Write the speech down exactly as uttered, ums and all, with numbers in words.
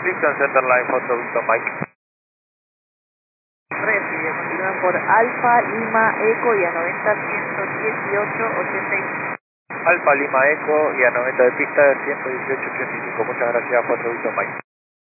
Houston Centerline, Foxtrot Victor Mike. Recibe, continúan por Alfa Lima Eco y a noventa, ciento dieciocho, ochenta y cinco. Alfa Lima Eco y a noventa de pista, ciento dieciocho, ochenta y cinco. Muchas gracias, Foxtrot Victor Mike.